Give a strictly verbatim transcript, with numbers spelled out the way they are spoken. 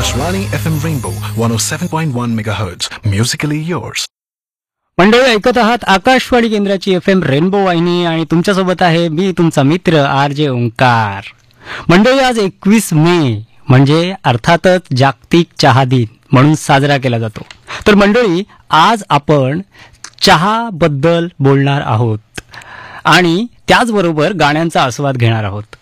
Akashvani F M Rainbow one oh seven point one megahertz. Musically yours. मंडळी ऐकत आहात आकाशवाणी केंद्राची एफ एम रेनबो वाहिनी आणि तुमच्यासोबत आहे मी तुमचा मित्र आर जे ओंकार. मंडळी आज एकवीस मे म्हणजे अर्थातच जागतिक चहा दिन म्हणून साजरा केला जातो. तर मंडळी आज आपण चहाबद्दल बोलणार आहोत आणि त्याचबरोबर गाण्यांचा आस्वाद घेणार आहोत.